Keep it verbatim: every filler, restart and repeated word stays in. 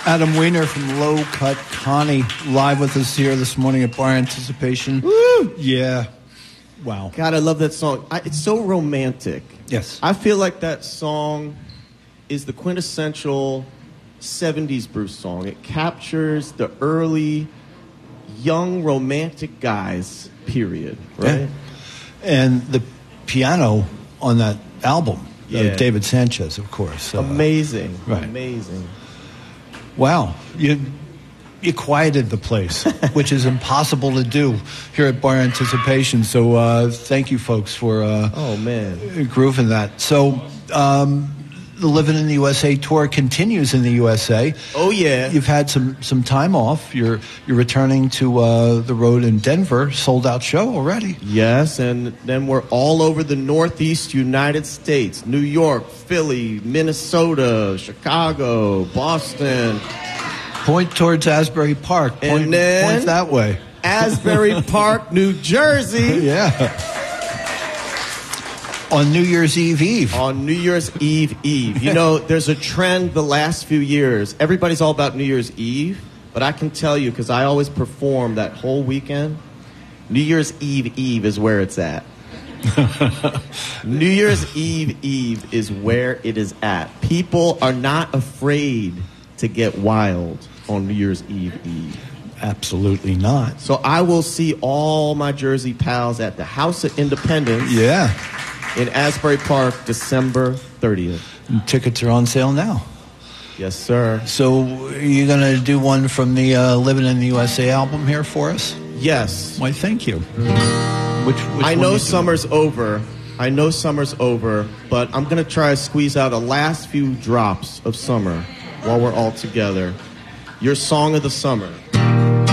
Adam Weiner from Low Cut Connie, live with us here this morning at Bar Anticipation. Woo! Yeah. Wow. God, I love that song. I, it's so romantic. Yes. I feel like that song is the quintessential seventies Bruce song. It captures the early, young, romantic guys, period. Right? Yeah. And the piano on that album, yeah. uh, David Sanchez, of course. Uh, Amazing. Right. Amazing. Wow. You you quieted the place, which is impossible to do here at Bar Anticipation. So uh, thank you, folks, for uh, oh man grooving that. So um, the Living in the U S A tour continues in the U S A. Oh yeah. You've had some, some time off. You're you're returning to uh, the road in Denver. Sold out show already. Yes, and then we're all over the Northeast United States: New York, Philly, Minnesota, Chicago, Boston. Point towards Asbury Park. Point, and then point that way. Asbury Park, New Jersey. Yeah. On New Year's Eve Eve. On New Year's Eve Eve. You know, there's a trend the last few years. Everybody's all about New Year's Eve, but I can tell you, because I always perform that whole weekend, New Year's Eve Eve is where it's at. New Year's Eve Eve is where it is at. People are not afraid to get wild on New Year's Eve Eve. Absolutely not. So I will see all my Jersey pals at the House of Independence. Yeah. In Asbury Park, December thirtieth. And tickets are on sale now. Yes, sir. So are you going to do one from the uh, Living in the U S A album here for us? Yes. Why, thank you. Which, which I know summer's over. I know summer's over, but I'm going to try to squeeze out a last few drops of summer while we're all together. Your song of the summer.